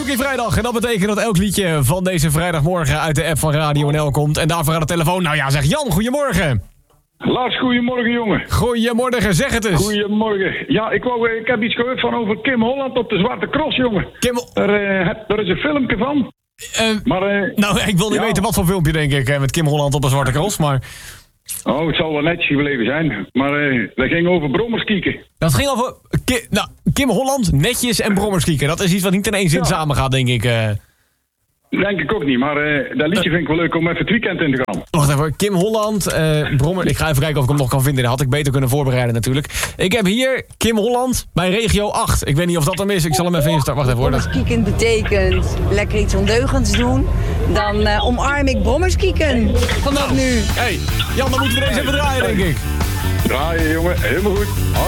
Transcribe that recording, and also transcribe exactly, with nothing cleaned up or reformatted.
Verzoekje Vrijdag. En dat betekent dat elk liedje van deze vrijdagmorgen uit de app van Radio N L komt. En daarvoor aan de telefoon, nou ja, zeg Jan, goedemorgen. Lars, goedemorgen jongen. Goedemorgen, zeg het eens. Goedemorgen. Ja, ik, wou, ik heb iets gehoord van over Kim Holland op de Zwarte Cross, jongen. Kim... Er, uh, er is een filmpje van. Uh, maar, uh, nou, ik wil niet ja. weten wat voor filmpje, denk ik, met Kim Holland op de Zwarte Cross, maar... Oh, het zal wel netjes gebleven zijn. Maar uh, dat ging over brommerskieken. Dat ging over... Ki, nou, Kim Holland, netjes en brommerskieken. Dat is iets wat niet in één zin ja. samen gaat, denk ik. Uh. Denk ik ook niet, maar uh, dat liedje vind ik wel leuk om even het weekend in te gaan. Wacht even, Kim Holland, uh, Brommer... Ik ga even kijken of ik hem nog kan vinden. Dat had ik beter kunnen voorbereiden natuurlijk. Ik heb hier Kim Holland bij regio acht. Ik weet niet of dat hem is, ik zal hem even instarten. Wacht even hoor. Brommerskieken betekent lekker iets ondeugends doen. Dan uh, omarm ik brommerskieken vanaf nu. Hé, hey, Jan, dan moeten we deze even draaien, denk ik. Draaien, jongen. Helemaal goed.